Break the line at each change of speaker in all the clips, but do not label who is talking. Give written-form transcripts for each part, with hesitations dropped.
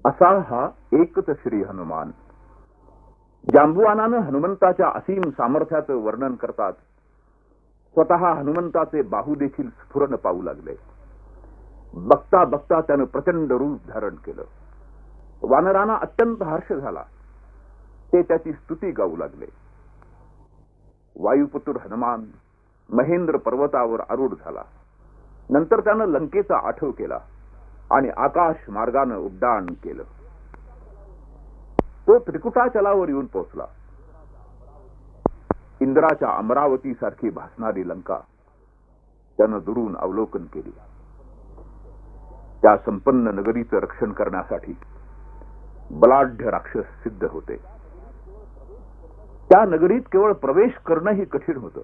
असा हा एकच श्री हनुमान. जांबुवानानं हनुमंताच्या असीम सामर्थ्याचं वर्णन करतात. स्वतः हनुमंताचे बाहू देखील स्फुरण पाहू लागले. बघता बघता त्यानं प्रचंड रूप धारण केलं. वानरांना अत्यंत हर्ष झाला. ते त्याची स्तुती गाऊ लागले. वायुपुत्र हनुमान महेंद्र पर्वतावर आरूढ झाला. नंतर त्यानं लंकेचा आठव केला आणि आकाश मार्गानं उड्डाण केलं. तो त्रिकुटाचलावर येऊन पोहोचला. इंद्राच्या अमरावती सारखी भासणारी लंका त्यानं दुरून अवलोकन केली. त्या संपन्न नगरीचं रक्षण करण्यासाठी बलाढ्य राक्षस सिद्ध होते. त्या नगरीत केवळ प्रवेश करणंही कठीण होतं.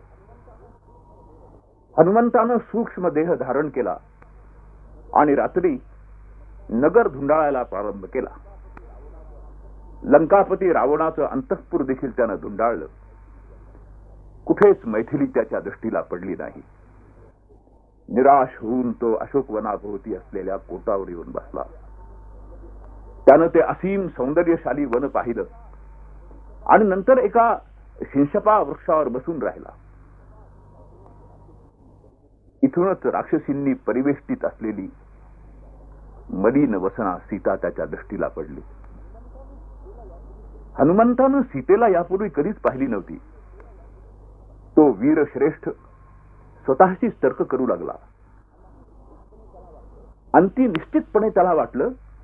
हनुमंतानं सूक्ष्म देह धारण केला आणि रात्री नगर धुंडाळायला प्रारंभ केला. लंकापती रावणाचं अंतःपुर देखील त्यानं धुंडाळलं. कुठेच मैथिली त्याच्या दृष्टीला पडली नाही. निराश होऊन तो अशोकवनाभोवती असलेल्या कोटावर येऊन बसला. त्यानं ते असीम सौंदर्यशाली वन पाहिलं आणि नंतर एका शिंशपा वृक्षावर बसून राहिला. इथूनच राक्षसींनी परिवेष्टित असलेली मलिन वसना सीता त्याच्या दृष्टीला पडली. हनुमंतानं सीतेला यापूर्वी कधीच पाहिली नव्हती. तो वीरश्रेष्ठ स्वतःशीच तर्क करू लागला. अंती निश्चितपणे त्याला वाटलं,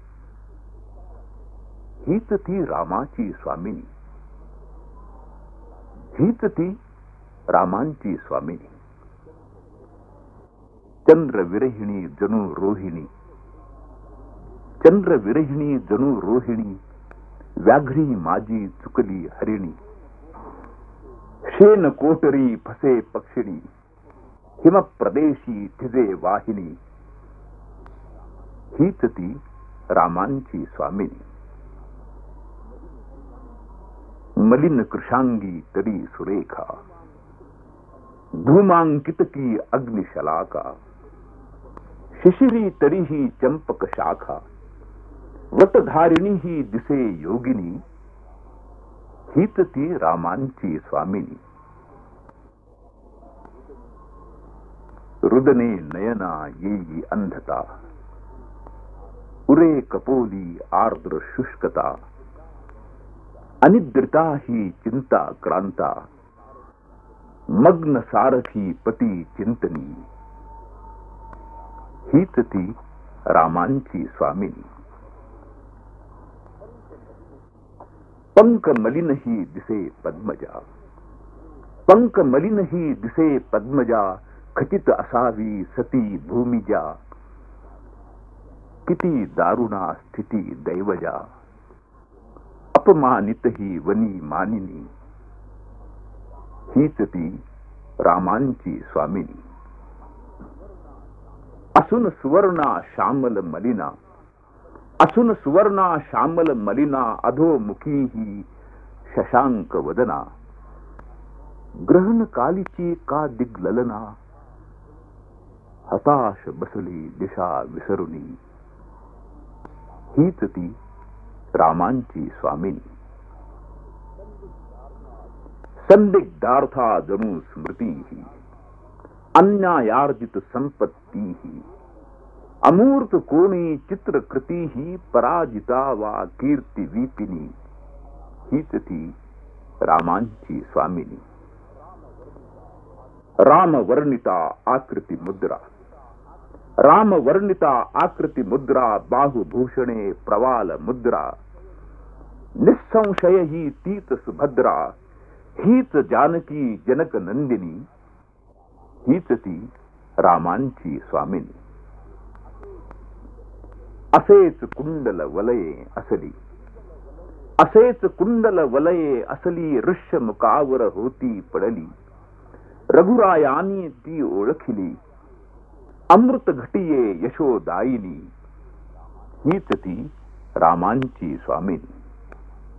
हीच ती रामाची स्वामिनी, हीच ती रामांची स्वामिनी. चंद्रविरहिणी जणू रोहिणी, चंद्रविरहिणी जणू रोहिणी, व्याघ्री माझी चुकली हरिणी. शेन कोटरी फसे पक्षिणी, हिम प्रदेशी थिजे वाहिनी. हीच ती रामांची स्वामिनी. मलिन कृशांगी तरी सुरेखा, धूमांकित की अग्निशलाका. शिशिरी तरीही चंपक शाखा, वटधारिणी ही दिसे योगिनी. हीच ती रामांची स्वामिनी. रुदने नयना येई अंधता, उरे कपोली आर्द्र शुष्कता. अनिद्रिता ही चिंता क्रांता, मग्न सारथी पती चिंतनी. हीच ती रामांची स्वामिनी. पंक मलिन ही दिसे पद्मजा, पंक मलिन ही दिसे पद्मजा. खचित असावी सती भूमिजा, किती दारुणा स्थिती दैवजा. अपमानित ही वनी मानिनी. हीच ती रामांची स्वामिनी. असून सुवर्णा श्यामल मलिना, असून सुवर्णा श्यामल मलिना. अधोमुखी ही शशांक वदना, ग्रहण कालीची का दिग्ललना. हताश बसली दिशा विसरुनी. हीच ती रामांची स्वामिनी. संदिग्धार्था जणू स्मृती ही, अन्यायार्जित संपत्ती ही. अमूर्त कोणी चित्रकृती ही, पराजिता वा कीर्ती विपिनी. हीच ती रामांची स्वामिनी. राम वर्णिता आकृती मुद्रा, राम वर्णिता आकृती मुद्रा. बाहुभूषणे प्रवाल मुद्रा, निस्संशय ही तीच सुभद्रा. हीच जानकी जनक नंदिनी. हीच ती रामांची स्वामिनी. असेच कुंडल वलये असली, असेच कुंडल वलये असली. ऋष्य मुखावर होती पडली, रघुरायानी ती ओळखिली. अमृत घटिये यशोदायिनी. हीच ती रामांची स्वामिनी.